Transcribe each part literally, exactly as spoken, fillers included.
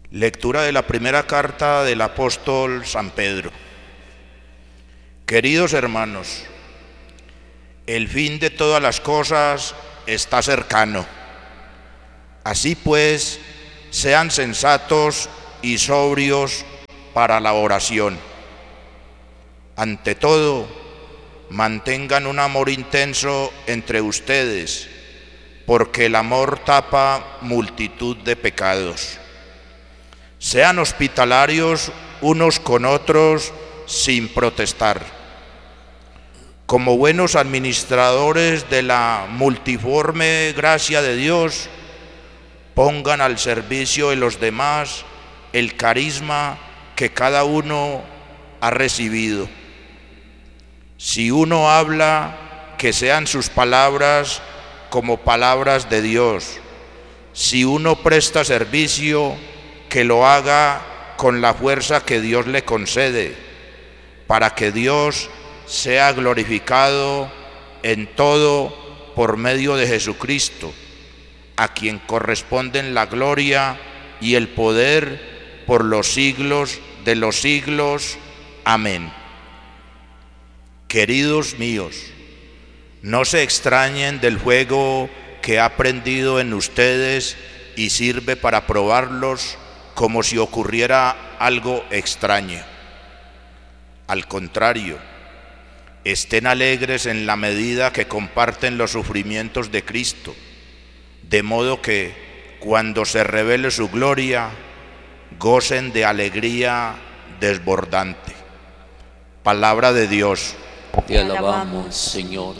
Lectura de la primera carta del apóstol San Pedro. Queridos hermanos, el fin de todas las cosas está cercano. Así pues, sean sensatos y sobrios para la oración. Ante todo, mantengan un amor intenso entre ustedes, porque el amor tapa multitud de pecados. Sean hospitalarios unos con otros sin protestar. Como buenos administradores de la multiforme gracia de Dios, pongan al servicio de los demás el carisma que cada uno ha recibido. Si uno habla, que sean sus palabras como palabras de Dios. Si uno presta servicio, que lo haga con la fuerza que Dios le concede, para que Dios sea glorificado en todo por medio de Jesucristo, a quien corresponden la gloria y el poder por los siglos de los siglos. Amén. Queridos míos, no se extrañen del fuego que ha prendido en ustedes y sirve para probarlos, como si ocurriera algo extraño. Al contrario, estén alegres en la medida que comparten los sufrimientos de Cristo, de modo que, cuando se revele su gloria, gocen de alegría desbordante. Palabra de Dios. Te alabamos, Señor.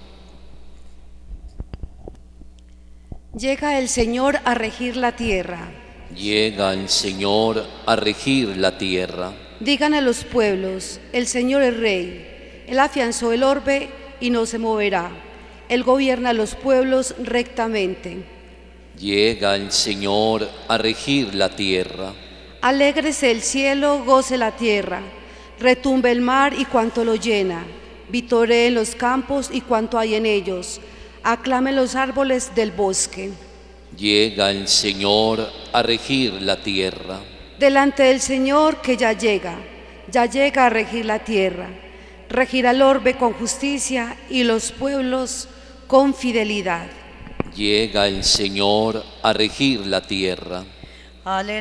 Llega el Señor a regir la tierra. Llega el Señor a regir la tierra. Digan a los pueblos, el Señor es Rey. Él afianzó el orbe y no se moverá. Él gobierna a los pueblos rectamente. Llega el Señor a regir la tierra. Alégrese el cielo, goce la tierra. Retumbe el mar y cuanto lo llena. Vitoreen los campos y cuanto hay en ellos. Aclamen los árboles del bosque. Llega el Señor a regir la tierra. Delante del Señor que ya llega, ya llega a regir la tierra. Regirá el orbe con justicia y los pueblos con fidelidad. Llega el Señor a regir la tierra. Aleluya.